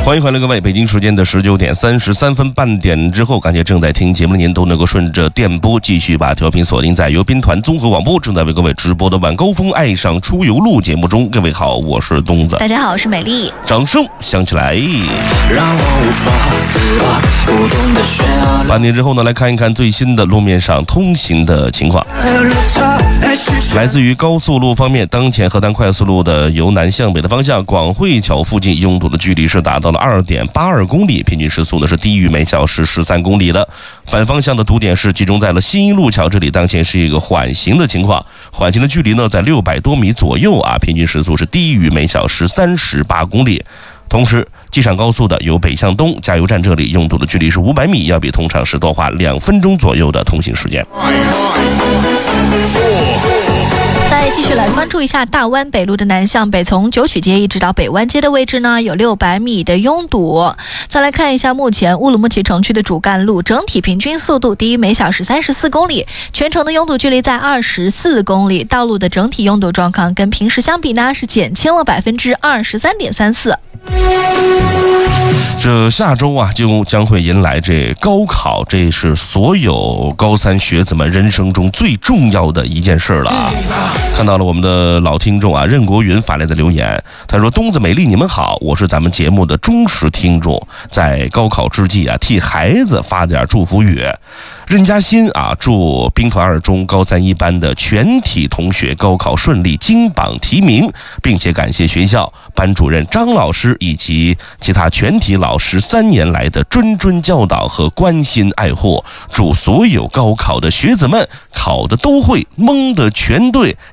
欢迎回来各位，北京时间的19点33分，半点之后，感谢正在听节目的您都能够顺着电波继续把调频锁定在由宾团综合广播正在为各位直播的晚高峰爱上出游路节目中。各位好，我是东子。 大家好，我是美丽。 掌声响起来。半点之后呢，来看一看最新的路面上通行的情况。来自于高速路方面，当前河南快速路的由南向北的方向，广汇桥附近拥堵的距离是达到了2.82公里，平均时速呢是低于每小时13公里的。反方向的堵点是集中在了新一路桥这里，当前是一个缓行的情况，缓行的距离呢在600多米左右啊，平均时速是低于每小时38公里。同时，机场高速的由北向东加油站这里拥堵的距离是500米，要比通常是多花2分钟左右的通行时间。 再继续来关注一下大湾北路的南向北，从九曲街一直到北湾街的位置呢，有600米的拥堵。再来看一下目前乌鲁木齐城区的主干路，整体平均速度低于每小时34公里，全程的拥堵距离在24公里，道路的整体拥堵状况跟平时相比呢是减轻了23.34%。 这下周啊，就将会迎来这高考，这是所有高三学子们人生中最重要的一件事了啊！看到了我们的老听众啊，任国云发来的留言，他说：“东子美丽，你们好，我是咱们节目的忠实听众，在高考之际啊，替孩子发点祝福语。任嘉欣啊，祝兵团2中高3一班的全体同学高考顺利，金榜题名，并且感谢学校班主任张老师以及其他全体老师3年来的谆谆教导和关心爱护。祝所有高考的学子们考的都会，蒙的全对，